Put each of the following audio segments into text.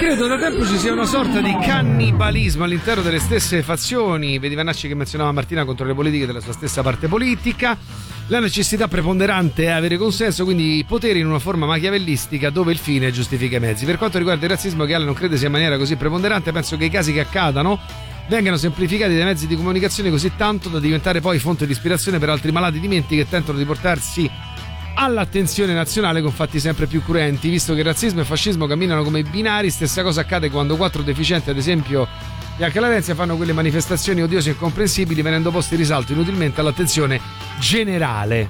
Credo da tempo ci sia una sorta di cannibalismo all'interno delle stesse fazioni. Vedi Vanacci che menzionava Martina contro le politiche della sua stessa parte politica. La necessità preponderante è avere consenso, quindi potere in una forma machiavellistica dove il fine giustifica i mezzi. Per quanto riguarda il razzismo, che Ale non crede sia in maniera così preponderante, penso che i casi che accadano vengano semplificati dai mezzi di comunicazione così tanto da diventare poi fonte di ispirazione per altri malati di menti che tentano di portarsi all'attenzione nazionale con fatti sempre più cruenti. Visto che razzismo e fascismo camminano come binari, stessa cosa accade quando 4 deficienti, ad esempio Bianca Larenzia, fanno quelle manifestazioni odiose e incomprensibili, venendo posti in risalto inutilmente all'attenzione generale.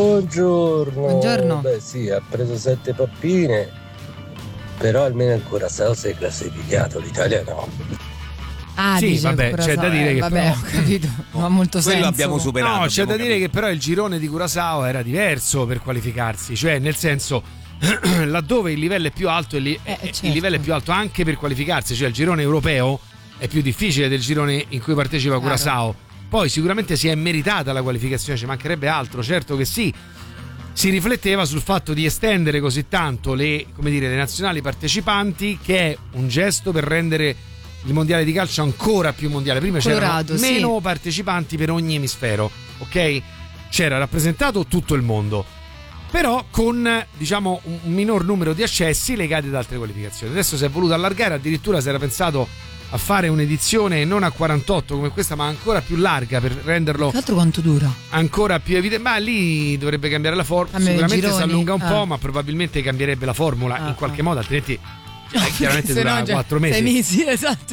Buongiorno. Beh sì, ha preso 7 pappine, però almeno ancora se è classificato, l'Italia no. Ah, sì, dice vabbè, c'è da dire che vabbè, però, ho capito, non ha molto senso. Quello abbiamo superato. No, c'è da dire che però il girone di Curaçao era diverso per qualificarsi, cioè nel senso laddove il livello è più alto certo. Il livello è più alto anche per qualificarsi, cioè il girone europeo è più difficile del girone in cui partecipa Curaçao. Poi sicuramente si è meritata la qualificazione, ci mancherebbe altro, certo che sì. Si rifletteva sul fatto di estendere così tanto le nazionali partecipanti, che è un gesto per rendere il mondiale di calcio ancora più mondiale. Prima Colorato, c'erano meno partecipanti per ogni emisfero, ok? C'era rappresentato tutto il mondo, però con diciamo un minor numero di accessi legati ad altre qualificazioni. Adesso si è voluto allargare, addirittura si era pensato a fare un'edizione non a 48 come questa, ma ancora più larga, per renderlo Che altro quanto dura? ancora più evidente. Ma lì dovrebbe cambiare la formula, sicuramente si allunga un po', ma probabilmente cambierebbe la formula in qualche modo, altrimenti chiaramente dura 4 mesi. 6 mesi, esatto.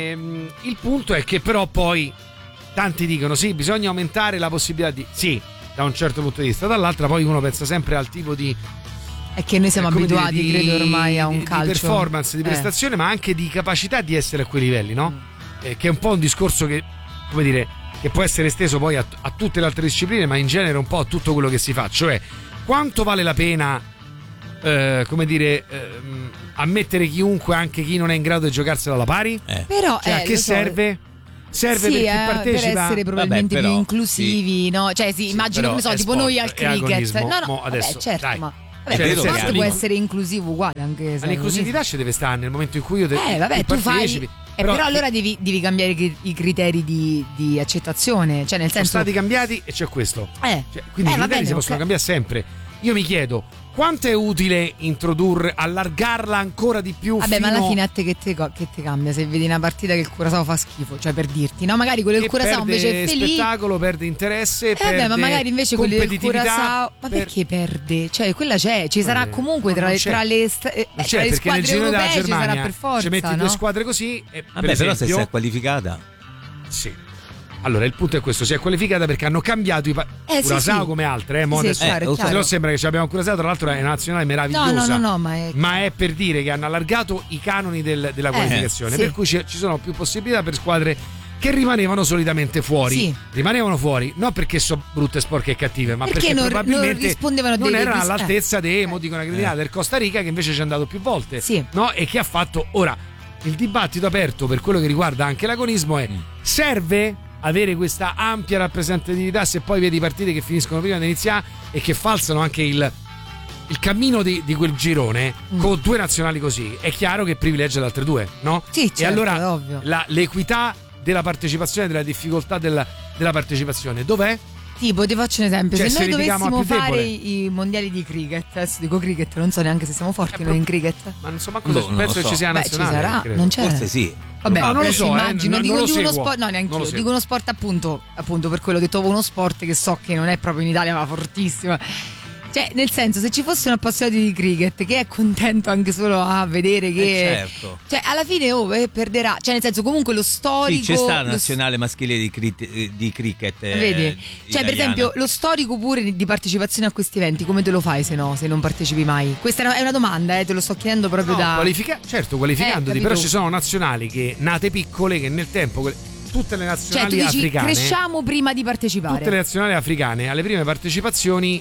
Il punto è che però poi tanti dicono sì, bisogna aumentare la possibilità di sì, da un certo punto di vista, dall'altra poi uno pensa sempre al tipo di È che noi siamo abituati, credo, ormai a un calcio di performance, di prestazione, ma anche di capacità di essere a quei livelli, no? Che è un po' un discorso che, come dire, che può essere esteso poi a tutte le altre discipline, ma in genere un po' a tutto quello che si fa. Cioè, quanto vale la pena ammettere chiunque, anche chi non è in grado di giocarsela alla pari? Però cioè, a che serve? Serve sì, per chi partecipa per essere probabilmente però, più inclusivi, sì. no? Cioè, sì, immagino, come so, tipo sport, noi al cricket. agonismo. No, Adesso, vabbè, certo, dai. ma Cioè, vabbè, nel lo senso, sport può essere inclusivo uguale anche se l'inclusività ci deve stare nel momento in cui io vabbè, tu partecipi. però allora devi cambiare i criteri di accettazione, cioè nel senso sono stati cambiati e c'è questo. Cioè, quindi i va criteri bene, si possono cambiare sempre. Io mi chiedo quanto è utile introdurre, allargarla ancora di più. Vabbè, ma alla fine a te che te cambia se vedi una partita che il Curaçao fa schifo, cioè per dirti, no? Magari quello del Curaçao invece è felice. Spettacolo, perde interesse, perde vabbè, ma magari invece quello del Curaçao, ma perché perde? Cioè quella c'è, ci sarà comunque tra le perché nel squadre girone della europee ci sarà Germania per forza, ci metti due squadre così e Vabbè, però se si è qualificata. Sì. Allora il punto è questo, si è qualificata perché hanno cambiato Curaçao come altre, se no sembra che ci abbiamo Curaçao, tra l'altro è una nazionale meravigliosa. No, ma è per dire che hanno allargato i canoni della qualificazione, per cui ci sono più possibilità per squadre che rimanevano solitamente fuori. Rimanevano fuori non perché sono brutte, sporche e cattive, ma perché probabilmente non erano all'altezza dico una cretinata del Costa Rica, che invece ci è andato più volte, no? E che ha fatto ora il dibattito aperto per quello che riguarda anche l'agonismo è: serve avere questa ampia rappresentatività se poi vedi partite che finiscono prima di iniziare e che falsano anche il cammino di quel girone con due nazionali così? È chiaro che privilegia le altre due, no? Sì, certo, e allora è ovvio. l'equità della partecipazione, della difficoltà della partecipazione dov'è? Tipo, ti faccio un esempio, Cioè, se noi dovessimo fare debole. i mondiali di cricket, adesso dico cricket, non so neanche se siamo forti noi in cricket. Ma non so manco se penso che ci sia nazionale. Ci sarà, non c'è. Forse sì. Vabbè, no, non lo so, immagino, dico uno sport, no, neanche io, dico uno sport appunto per quello ho detto, uno sport che so che non è proprio in Italia ma fortissimo. Cioè, nel senso, se ci fosse un appassionato di cricket che è contento anche solo a vedere che certo. Cioè, alla fine perderà. Cioè, nel senso, comunque lo storico. Sì, c'è sta la nazionale maschile di cricket. Vedi? Cioè, per esempio, lo storico pure di partecipazione a questi eventi, come te lo fai se non partecipi mai? Questa è una domanda, te lo sto chiedendo proprio qualificandoti, però ci sono nazionali che nate piccole che nel tempo tutte le nazionali africane cresciamo prima di partecipare. Tutte le nazionali africane alle prime partecipazioni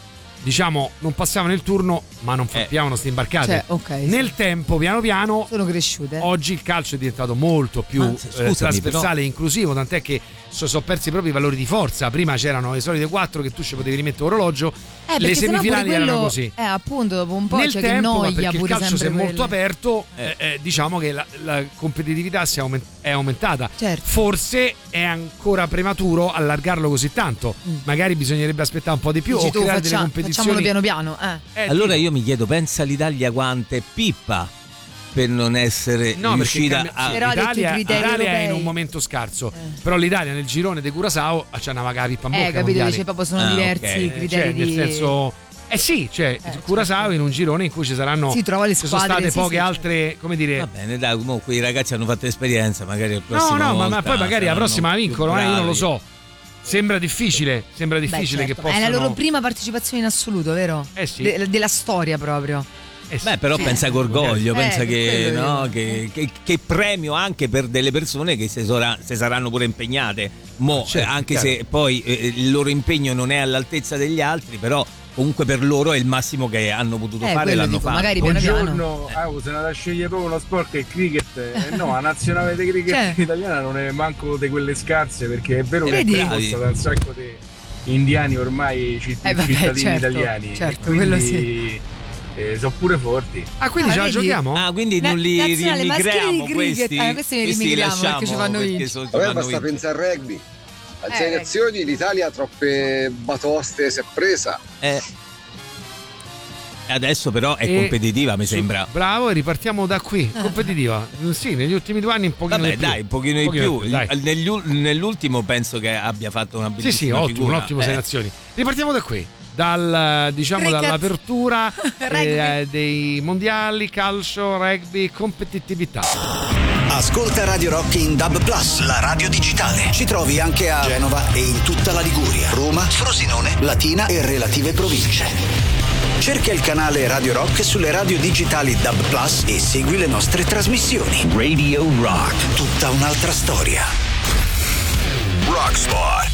diciamo non passavano il turno ma non sappiavano ste imbarcate. Cioè, okay, nel tempo piano piano sono cresciute. oggi il calcio è diventato molto più trasversale e inclusivo, tant'è che sono persi proprio i valori di forza. Prima c'erano le solite 4 che tu ci potevi rimettere orologio, le semifinali erano così. Appunto, dopo un po' nel c'è tempo, che noia, perché pure il calcio si è sempre molto aperto, diciamo che la competitività è aumentata. Certo. Forse è ancora prematuro allargarlo così tanto, magari bisognerebbe aspettare un po' di più. Dici o tu, creare delle competizioni facciamolo piano piano. Allora io mi chiedo, pensa l'Italia quanto è pippa per non essere riuscita a... Però l'Italia è in un europei. momento scarso, però l'Italia nel girone di Curaçao c'è una vaga pippa in bocca. Capito, mondiali. dice proprio sono diversi i criteri, cioè, nel senso sì, cioè Curaçao in un girone in cui ci saranno, si trova le ci squadre, sono state sì, poche sì, altre, come dire. Va bene, dai, comunque i ragazzi hanno fatto esperienza, magari il prossimo ma poi magari la prossima vincono, io non lo so. Sembra difficile Beh, che certo. possano. È la loro prima partecipazione in assoluto, vero? Sì. Della storia proprio. Beh, però pensa che orgoglio, pensa che che premio anche per delle persone che si saranno pure impegnate. Certo, anche chiaro. se poi il loro impegno non è all'altezza degli altri, però comunque per loro è il massimo che hanno potuto fare, l'hanno fatto. Magari buongiorno, se andate a scegliere proprio uno sport che è il cricket, no, la nazionale di cricket italiana non è manco di quelle scarse, perché è vero che è composta da un sacco di indiani ormai cittadini italiani, certo, quindi quello sì. sono pure forti. Quindi ce la giochiamo? Quindi non li rimigriamo questi li rimigriamo perché ci fanno vincere. A me basta pensare al rugby. Alle 6 nazioni l'Italia troppe batoste si è presa. Adesso però è competitiva, mi sembra. Bravo, e ripartiamo da qui. Competitiva. Sì, negli ultimi 2 anni un pochino di più. Dai, un pochino di più. Nell'ultimo penso che abbia fatto una bellissima ottimo, un ottimo 6 nazioni. Ripartiamo da qui. Dall'apertura dei mondiali, calcio, rugby, competitività. Ascolta Radio Rock in DAB+, la radio digitale. Ci trovi anche a Genova e in tutta la Liguria, Roma, Frosinone, Latina e relative province. Cerca il canale Radio Rock sulle radio digitali DAB+ e segui le nostre trasmissioni. Radio Rock, tutta un'altra storia. Rock Spot.